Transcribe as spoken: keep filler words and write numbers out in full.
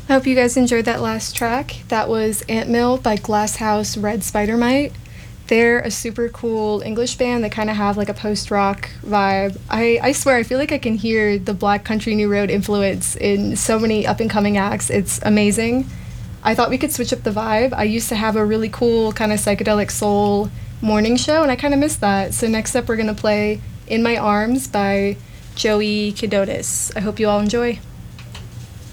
I hope you guys enjoyed that last track. That was Ant Mill by Glasshouse Red Spider Mite. They're a super cool English band that kind of have like a post-rock vibe. I, I swear, I feel like I can hear the Black Country New Road influence in so many up-and-coming acts. It's amazing. I thought we could switch up the vibe. I used to have a really cool kind of psychedelic soul morning show, and I kind of missed that. So next up, we're going to play In My Arms by Joey Kidotis. I hope you all enjoy.